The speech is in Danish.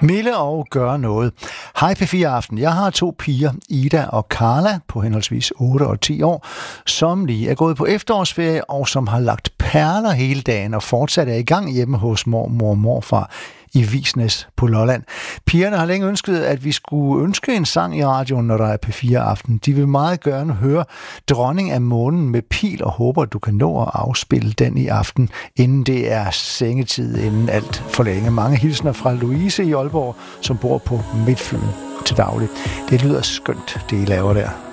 Mille og gøre noget. Hej P4 Aften. Jeg har 2 piger, Ida og Carla, på henholdsvis 8 og 10 år, som lige er gået på efterårsferie og som har lagt perler hele dagen og fortsat er i gang hjemme hos mormor og morfar i Visnes på Lolland. Pigerne har længe ønsket, at vi skulle ønske en sang i radioen, når der er P4 Aften. De vil meget gerne høre Dronning af Månen med Pil og håber, at du kan nå at afspille den i aften, inden det er sengetid, inden alt for længe. Mange hilsner fra Louise i Aalborg, som bor på Midtfyn til daglig. Det lyder skønt, det I laver der.